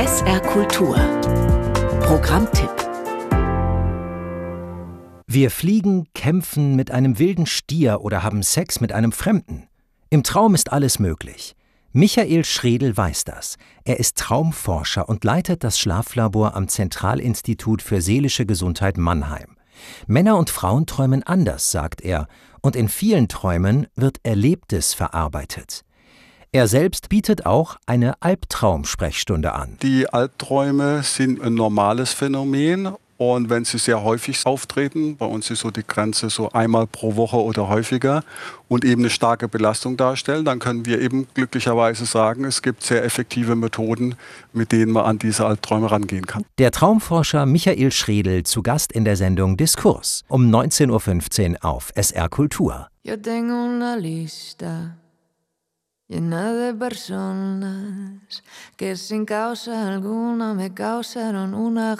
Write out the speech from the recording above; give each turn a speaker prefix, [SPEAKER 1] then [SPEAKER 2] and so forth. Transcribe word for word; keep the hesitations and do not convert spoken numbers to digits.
[SPEAKER 1] S R Kultur. Programmtipp.
[SPEAKER 2] Wir fliegen, kämpfen mit einem wilden Stier oder haben Sex mit einem Fremden. Im Traum ist alles möglich. Michael Schredl weiß das. Er ist Traumforscher und leitet das Schlaflabor am Zentralinstitut für seelische Gesundheit Mannheim. Männer und Frauen träumen anders, sagt er, und in vielen Träumen wird Erlebtes verarbeitet. Er selbst bietet auch eine Albtraum-Sprechstunde an.
[SPEAKER 3] Die Albträume sind ein normales Phänomen. Und wenn sie sehr häufig auftreten, bei uns ist so die Grenze so einmal pro Woche oder häufiger und eben eine starke Belastung darstellen, dann können wir eben glücklicherweise sagen, es gibt sehr effektive Methoden, mit denen man an diese Albträume rangehen kann.
[SPEAKER 2] Der Traumforscher Michael Schredl zu Gast in der Sendung Diskurs um neunzehn Uhr fünfzehn auf S R Kultur.
[SPEAKER 4] Yo tengo una lista llena de personas que sin causa alguna me causaron una